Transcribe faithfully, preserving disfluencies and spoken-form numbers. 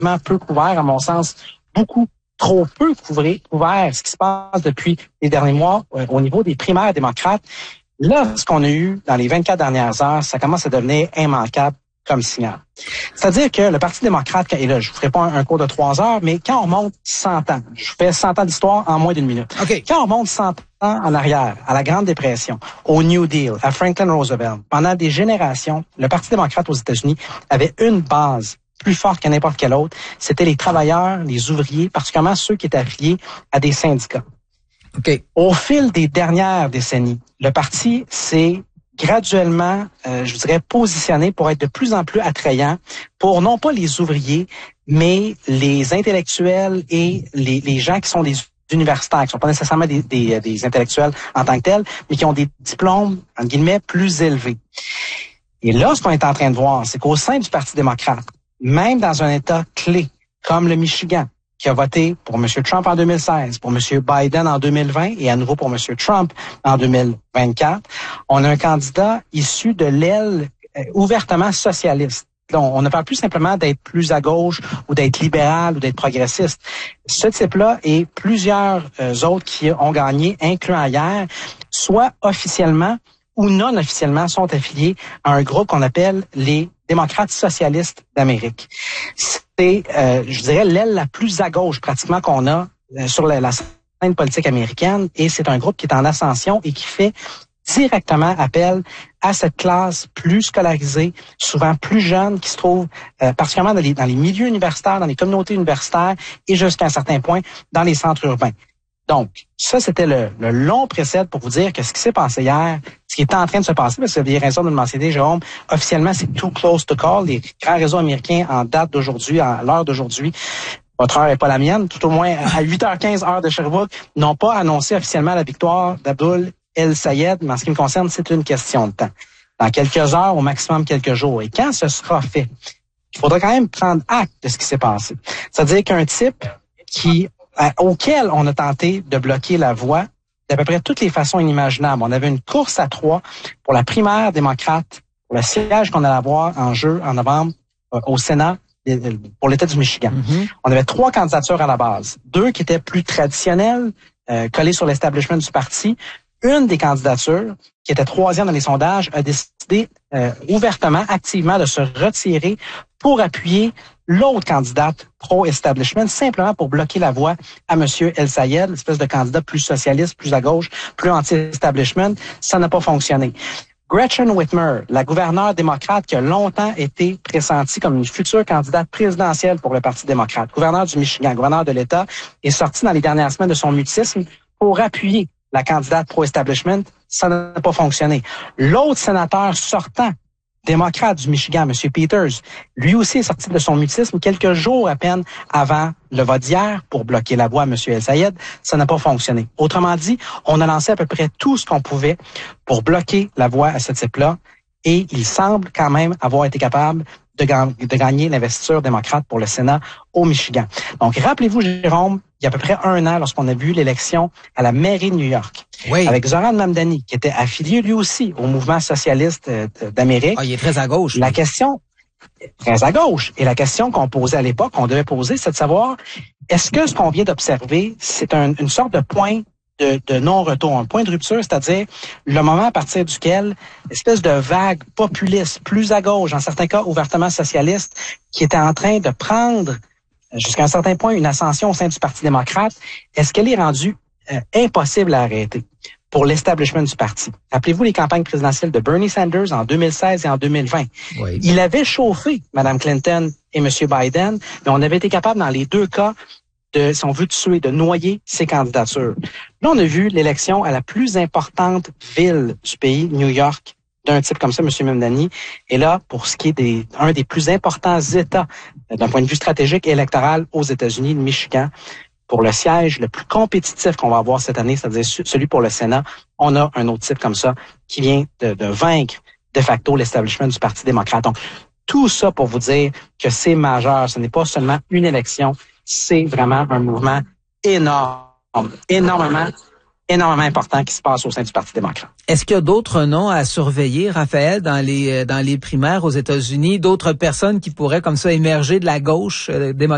peu couvert, à mon sens, beaucoup trop peu couvert, couvert ce qui se passe depuis les derniers mois euh, au niveau des primaires démocrates. Là, ce qu'on a eu dans les vingt-quatre dernières heures, ça commence à devenir immanquable comme signal. C'est-à-dire que le Parti démocrate, et là, je vous ferai pas un, un cours de trois heures, mais quand on remonte cent ans, je vous fais cent ans d'histoire en moins d'une minute. Okay. Quand on remonte cent ans en arrière, à la Grande Dépression, au New Deal, à Franklin Roosevelt, pendant des générations, le Parti démocrate aux États-Unis avait une base plus forte que n'importe quelle autre. C'était les travailleurs, les ouvriers, particulièrement ceux qui étaient affiliés à des syndicats. Okay. Au fil des dernières décennies, le parti s'est graduellement, euh, je dirais, positionné pour être de plus en plus attrayant pour non pas les ouvriers, mais les intellectuels et les, les gens qui sont des universitaires, qui sont pas nécessairement des, des, des intellectuels en tant que tels, mais qui ont des diplômes, entre guillemets, plus élevés. Et là, ce qu'on est en train de voir, c'est qu'au sein du Parti démocrate, même dans un État clé comme le Michigan, qui a voté pour M. Trump en deux mille seize, pour M. Biden en deux mille vingt et à nouveau pour M. Trump en deux mille vingt-quatre, on a un candidat issu de l'aile euh, ouvertement socialiste. Donc, on ne parle plus simplement d'être plus à gauche ou d'être libéral ou d'être progressiste. Ce type-là et plusieurs euh, autres qui ont gagné, incluant hier, soit officiellement ou non officiellement sont affiliés à un groupe qu'on appelle les démocrates socialistes d'Amérique. C'est, euh, je dirais, l'aile la plus à gauche pratiquement qu'on a euh, sur la, la scène politique américaine, et c'est un groupe qui est en ascension et qui fait directement appel à cette classe plus scolarisée, souvent plus jeune, qui se trouve euh, particulièrement dans les, dans les milieux universitaires, dans les communautés universitaires et jusqu'à un certain point dans les centres urbains. Donc, ça, c'était le, le long précède pour vous dire que ce qui s'est passé hier, ce qui est en train de se passer, parce que vous avez raison de le mentionner, Jérôme, officiellement, c'est too close to call. Les grands réseaux américains, en date d'aujourd'hui, à l'heure d'aujourd'hui, votre heure n'est pas la mienne, tout au moins à huit heures quinze, heure de Sherbrooke, n'ont pas annoncé officiellement la victoire d'Abdul El-Sayed, mais en ce qui me concerne, c'est une question de temps. Dans quelques heures, au maximum quelques jours. Et quand ce sera fait, il faudra quand même prendre acte de ce qui s'est passé. C'est-à-dire qu'un type qui auquel on a tenté de bloquer la voie d'à peu près toutes les façons inimaginables. On avait une course à trois pour la primaire démocrate, pour le siège qu'on allait avoir en jeu en novembre euh, au Sénat pour l'État du Michigan. Mm-hmm. On avait trois candidatures à la base. Deux qui étaient plus traditionnelles, euh, collées sur l'establishment du parti. Une des candidatures, qui était troisième dans les sondages, a décidé euh, ouvertement, activement de se retirer pour appuyer l'autre candidate pro-establishment, simplement pour bloquer la voie à M. El-Sayed, l'espèce de candidat plus socialiste, plus à gauche, plus anti-establishment. Ça n'a pas fonctionné. Gretchen Whitmer, la gouverneure démocrate qui a longtemps été pressentie comme une future candidate présidentielle pour le Parti démocrate, gouverneure du Michigan, gouverneure de l'État, est sortie dans les dernières semaines de son mutisme pour appuyer la candidate pro-establishment. Ça n'a pas fonctionné. L'autre sénateur sortant démocrate du Michigan, M. Peters, lui aussi est sorti de son mutisme quelques jours à peine avant le vote d'hier pour bloquer la voie à M. El-Sayed. Ça n'a pas fonctionné. Autrement dit, on a lancé à peu près tout ce qu'on pouvait pour bloquer la voie à ce type-là, et il semble quand même avoir été capable de, ga- de gagner l'investiture démocrate pour le Sénat au Michigan. Donc, rappelez-vous, Jérôme, il y a à peu près un an, lorsqu'on a vu l'élection à la mairie de New York, oui, avec Zoran Mamdani, qui était affilié lui aussi au mouvement socialiste d'Amérique. Ah, il est très à gauche. La oui. question, très à gauche, et la question qu'on posait à l'époque, qu'on devait poser, c'est de savoir, est-ce que ce qu'on vient d'observer, c'est un, une sorte de point de, de non-retour, un point de rupture, c'est-à-dire le moment à partir duquel espèce de vague populiste, plus à gauche, en certains cas ouvertement socialiste, qui était en train de prendre jusqu'à un certain point une ascension au sein du Parti démocrate, est-ce qu'elle est rendue euh, impossible à arrêter pour l'establishment du parti? Rappelez-vous les campagnes présidentielles de Bernie Sanders en deux mille seize et en deux mille vingt. Oui. Il avait chauffé Mme Clinton et M. Biden, mais on avait été capable dans les deux cas de, si on veut tuer, de noyer ces candidatures. Là, on a vu l'élection à la plus importante ville du pays, New York, d'un type comme ça, M. Mamdani. Et là, pour ce qui est des un des plus importants États d'un point de vue stratégique et électoral aux États-Unis, le Michigan, pour le siège le plus compétitif qu'on va avoir cette année, c'est-à-dire celui pour le Sénat, on a un autre type comme ça qui vient de, de vaincre de facto l'establishment du Parti démocrate. Donc, tout ça pour vous dire que c'est majeur. Ce n'est pas seulement une élection, c'est vraiment un mouvement énorme, énormément énormément important qui se passe au sein du Parti démocrate. Est-ce qu'il y a d'autres noms à surveiller, Raphaël, dans les dans les primaires aux États-Unis, d'autres personnes qui pourraient comme ça émerger de la gauche euh, démocrate?